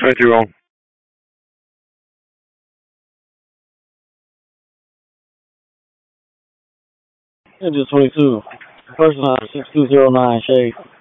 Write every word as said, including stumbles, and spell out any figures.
twenty-two on. Engine twenty-two. Person out six two zero nine Shade.